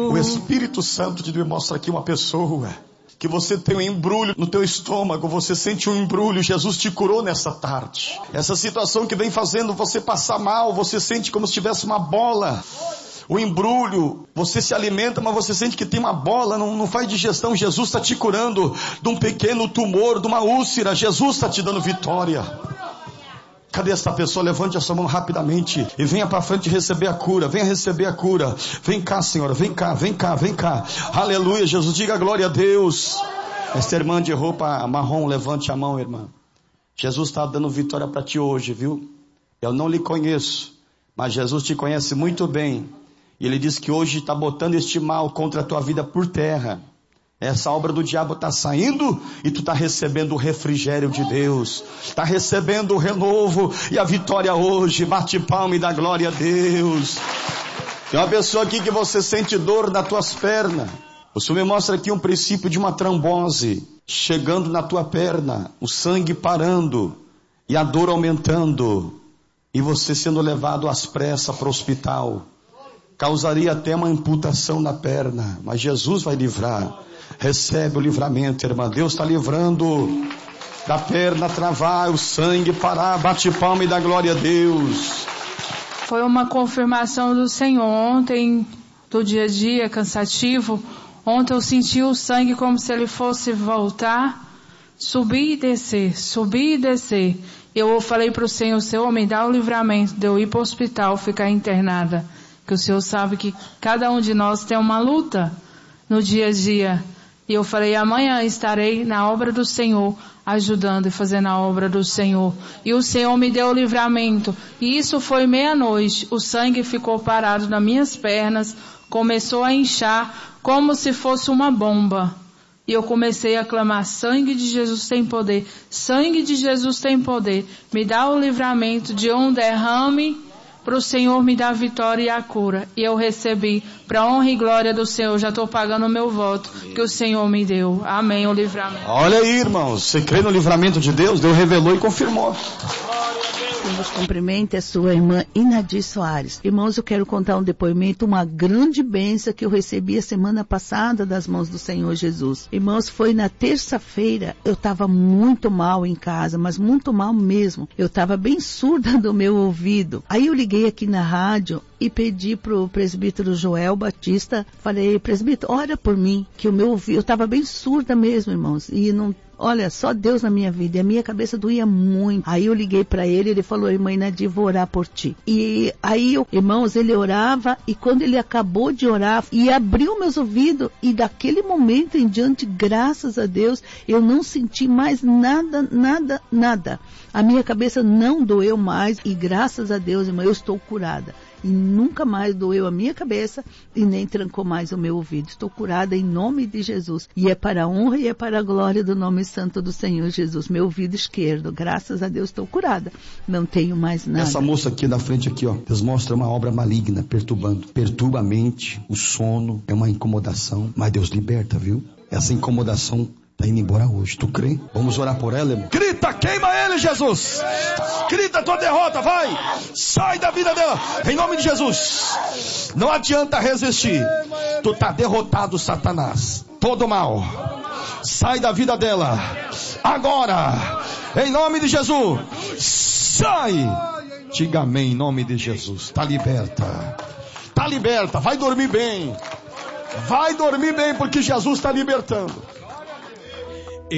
O Espírito Santo de Deus mostra aqui uma pessoa que você tem um embrulho no teu estômago, você sente um embrulho, Jesus te curou nessa tarde. Essa situação que vem fazendo você passar mal, você sente como se tivesse uma bola. O embrulho, você se alimenta, mas você sente que tem uma bola, não faz digestão. Jesus está te curando de um pequeno tumor, de uma úlcera. Jesus está te dando vitória. Cadê essa pessoa? Levante a sua mão rapidamente e venha para frente receber a cura. Venha receber a cura. Vem cá, Senhora, vem cá, vem cá, vem cá. Aleluia, Jesus, diga glória a Deus. Esta irmã de roupa marrom, levante a mão, irmã. Jesus está dando vitória para ti hoje, viu? Eu não lhe conheço, mas Jesus te conhece muito bem. E Ele diz que hoje está botando este mal contra a tua vida por terra. Essa obra do diabo está saindo e tu está recebendo o refrigério de Deus. Está recebendo o renovo e a vitória hoje. Bate palma e dá glória a Deus. Tem uma pessoa aqui que você sente dor nas tuas pernas. O Senhor me mostra aqui um princípio de uma trombose chegando na tua perna. O sangue parando e a dor aumentando. E você sendo levado às pressas para o hospital. Causaria até uma amputação na perna. Mas Jesus vai livrar. Recebe o livramento, irmã. Deus está livrando da perna travar, o sangue parar. Bate palma e dá glória a Deus. Foi uma confirmação do Senhor. Ontem, do dia a dia, cansativo. Ontem eu senti o sangue como se ele fosse voltar, subir e descer, subir e descer. Eu falei para o Senhor, me dá o livramento de eu ir para o hospital, ficar internada. Que o Senhor sabe que cada um de nós tem uma luta no dia a dia. E eu falei, amanhã estarei na obra do Senhor, ajudando e fazendo a obra do Senhor. E o Senhor me deu o livramento. E isso foi meia-noite. O sangue ficou parado nas minhas pernas, começou a inchar como se fosse uma bomba. E eu comecei a clamar, sangue de Jesus tem poder, sangue de Jesus tem poder. Me dá o livramento de um derrame para o Senhor me dar a vitória e a cura. E eu recebi, para a honra e glória do Senhor, já estou pagando o meu voto que o Senhor me deu. Amém, o livramento. Olha aí, irmãos, você crê no livramento de Deus? Deus revelou e confirmou. Deus cumprimente a sua irmã Inadir Soares. Irmãos, eu quero contar um depoimento, uma grande bênção que eu recebi a semana passada das mãos do Senhor Jesus. Irmãos, foi na terça-feira, eu estava muito mal em casa, mas muito mal mesmo. Eu estava bem surda do meu ouvido. Aí eu liguei aqui na rádio e pedi pro presbítero Joel Batista, falei, presbítero, ora por mim, que o meu ouvido, eu estava bem surda mesmo, irmãos, e não, olha, só Deus na minha vida, e a minha cabeça doía muito. Aí eu liguei para ele falou, irmã Inadir, vou orar por ti. E aí, irmãos, ele orava, e quando ele acabou de orar, e abriu meus ouvidos, e daquele momento em diante, graças a Deus, eu não senti mais nada, nada, nada. A minha cabeça não doeu mais, e graças a Deus, irmã, eu estou curada. E nunca mais doeu a minha cabeça e nem trancou mais o meu ouvido. Estou curada em nome de Jesus. E é para a honra e é para a glória do nome santo do Senhor Jesus. Meu ouvido esquerdo, graças a Deus, estou curada. Não tenho mais nada. Essa moça aqui na frente aqui, ó, Deus mostra uma obra maligna, perturbando. Perturba a mente, o sono, é uma incomodação. Mas Deus liberta, viu? Essa incomodação está indo embora hoje, tu crê? Vamos orar por ela, irmão. Grita, queima ele, Jesus. Grita a tua derrota, vai. Sai da vida dela, em nome de Jesus. Não adianta resistir. Tu tá derrotado, Satanás. Todo mal. Sai da vida dela. Agora, em nome de Jesus. Sai. Diga amém, em nome de Jesus. Tá liberta. Tá liberta, vai dormir bem. Vai dormir bem, porque Jesus está libertando.